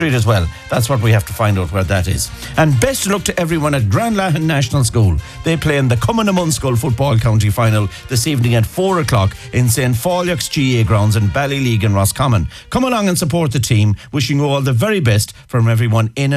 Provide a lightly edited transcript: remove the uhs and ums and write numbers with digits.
as well. That's what we have to find out where that is. And best of luck to everyone at Granlahan National School. They play in the Cumminamun School Football County Final this evening at 4 o'clock in St. Folliocks GA grounds in Ballyleague in Roscommon. Come along and support the team. Wishing you all the very best from everyone in